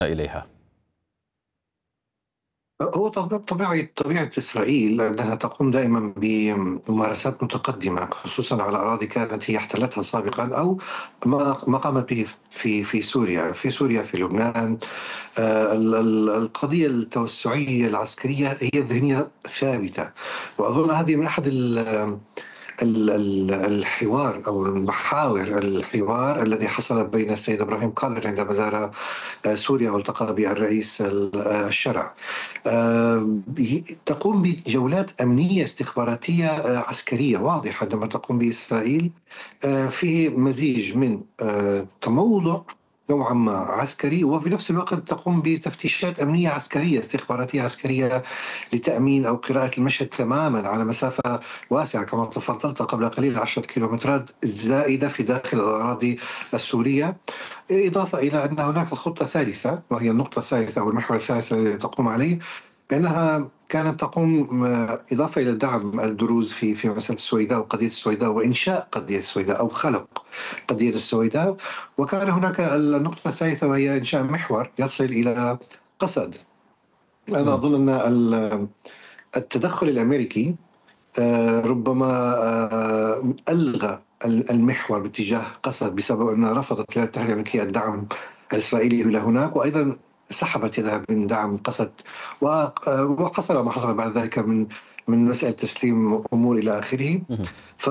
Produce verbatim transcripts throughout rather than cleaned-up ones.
إليها. هو طب- طبيعة طبيعة إسرائيل أنها تقوم دائما بممارسات متقدمة، خصوصا على أراضي كانت هي احتلتها سابقا، أو ما ما قامت به في في سوريا في سوريا في لبنان. آه، ال- ال- القضية التوسعية العسكرية هي ذهنية ثابتة، وأظن هذه من أحد ال- ال- ال- الحوار أو محاور الحوار الذي حصل بين السيد إبراهيم قالر عندما زار آه، سوريا والتقى بالرئيس ال- آه، الشرع. آه، تقوم بجولات أمنية استخباراتية آه، عسكرية واضحة عندما تقوم بإسرائيل. آه، في مزيج من آه، تموضع نوعا ما عسكري، وفي نفس الوقت تقوم بتفتيشات أمنية عسكرية استخباراتية عسكرية لتأمين أو قراءة المشهد تماما على مسافة واسعة، كما تفضلت قبل قليل عشرة كيلومترات زائدة في داخل الأراضي السورية. إضافة إلى أن هناك خطة ثالثة، وهي النقطة الثالثة أو المحور الثالث الذي تقوم عليه، بأنها كانت تقوم آه، إضافة إلى دعم الدروز في في مسألة السويداء وقضية السويداء وإنشاء قضية السويداء أو خلق قضية السويداء. وكان هناك النقطة الثالثة وهي إنشاء محور يصل إلى قسد. أنا مم. أظن أن ال- التدخل الأمريكي آه، ربما آه، ألغى المحور باتجاه قسد، بسبب أنها رفضت الولايات المتحدة الأمريكية الدعم الإسرائيلي إلى هناك، وأيضا سحبت يدها من دعم قسد. و- آه، وحصل ما حصل بعد ذلك من من مسألة تسليم أمور إلى آخره. مم.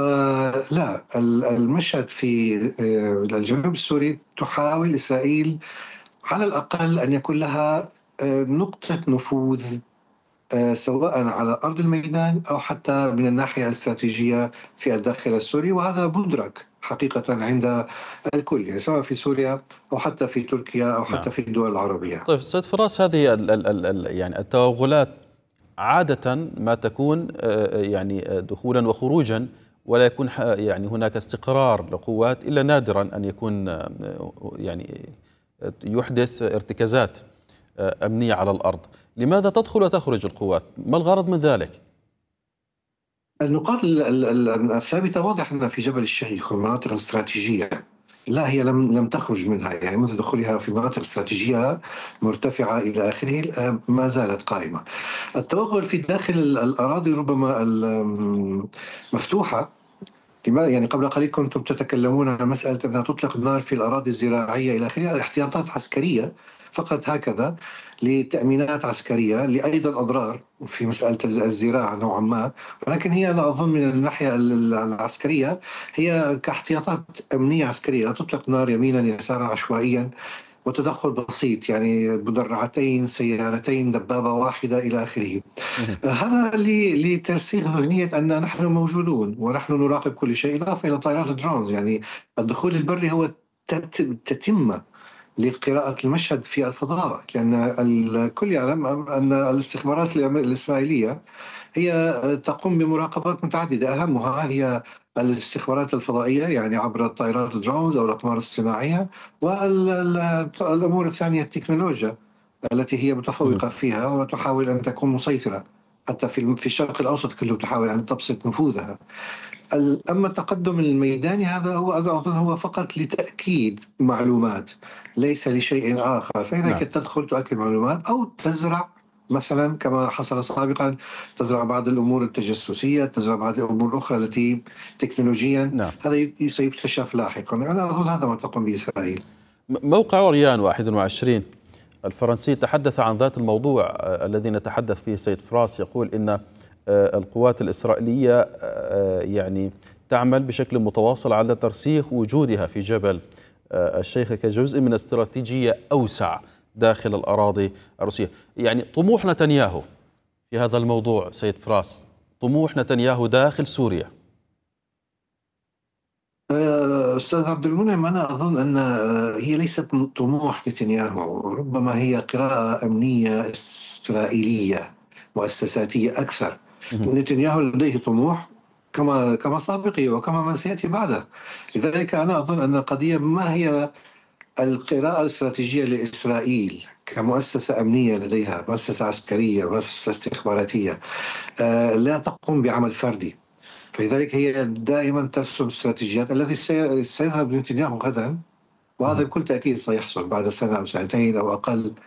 فلا ال- المشهد في آه، الجنوب السوري تحاول إسرائيل على الأقل أن يكون لها آه، نقطة نفوذ، آه، سواء على أرض الميدان أو حتى من الناحية الاستراتيجية في الداخل السوري، وهذا مدرك حقيقة عند الكل، يعني سواء في سوريا أو حتى في تركيا أو نعم. حتى في الدول العربية. طيب سيد فراس، هذه ال ال ال ال يعني التوغلات عادة ما تكون آه، يعني آه، دخولا وخروجا، ولا يكون ح- يعني هناك استقرار لقوات، إلا نادرا أن يكون آه، يعني آه، يحدث ارتكازات آه، أمنية على الأرض. لماذا تدخل وتخرج القوات؟ ما الغرض من ذلك؟ النقاط ال- ال- ال- الثابتة واضح أنها في جبل الشيخ والمناطق الاستراتيجية. لا، هي لم لم تخرج منها، يعني منذ دخولها في مناطق استراتيجية مرتفعة إلى آخره آه، ما زالت قائمة. التوغل في داخل ال- الأراضي ربما ال- مفتوحة. لما يعني قبل قليل كنتم تتكلمون عن مسألة أنها تطلق النار في الأراضي الزراعية إلى آخره، احتياطات عسكرية فقط هكذا، لتأمينات عسكرية، لأيضا أضرار في مسألة الزراعة نوعا ما. ولكن هي أنا أظن من الناحية العسكرية هي كاحتياطات أمنية عسكرية، لا تطلق نار يمينا يسارا عشوائيا، وتدخل بسيط، يعني مدرعتين سيارتين دبابة واحدة إلى آخره. مهم. هذا ل- لترسيخ ذهنية أن نحن موجودون ونحن نراقب كل شيء، إضافة إلى طائرات الدرونز. يعني الدخول البري هو تت- تتمة لقراءة المشهد في الفضاء، لأن الكل يعلم أن الاستخبارات الأم- الإسرائيلية هي تقوم بمراقبات متعددة، أهمها هي الاستخبارات الفضائية، يعني عبر الطائرات الدرونز أو الأقمار الصناعية، والأمور الثانية التكنولوجيا التي هي مهم. متفوقة فيها وتحاول أن تكون مسيطرة، حتى في في الشرق الأوسط كله تحاول أن تبسط نفوذها. ال- أما التقدم الميداني هذا هو أنا أظن هو فقط لتأكيد معلومات، ليس لشيء آخر. فإذا نعم. كنت تدخل تؤكد معلومات أو تزرع، مثلا كما حصل سابقا، تزرع بعض الأمور التجسسية، تزرع بعض الأمور الأخرى التي تكنولوجيا، نعم. هذا ي- سيكتشف لاحقا. أنا أظن هذا ما تقوم به إسرائيل. م- موقع ريان واحد وعشرين الفرنسي تحدث عن ذات الموضوع آه، الذي نتحدث فيه سيد فراس، يقول إن آه، القوات الإسرائيلية آه، يعني تعمل بشكل متواصل على ترسيخ وجودها في جبل آه، الشيخ كجزء من استراتيجية أوسع داخل الأراضي الروسية. يعني طموح نتنياهو في هذا الموضوع سيد فراس، طموح نتنياهو داخل سوريا. آه، أستاذ عبد المنعم، أنا أظن أن آه، هي ليست طموح نتنياهو، ربما هي قراءة أمنية إسرائيلية مؤسساتية أكثر. مهم. نتنياهو لديه طموح كما كما سابقه وكما من سيأتي بعده. لذلك أنا أظن أن القضية ما هي القراءة الاستراتيجية لإسرائيل كمؤسسة أمنية، لديها مؤسسة عسكرية ومؤسسة استخباراتية آه، لا تقوم بعمل فردي. فلذلك هي دائما ترسم استراتيجيات. الذي سي- سيذهب نتنياهو غدا، وهذا مهم. بكل تأكيد سيحصل بعد سنة أو سنتين أو أقل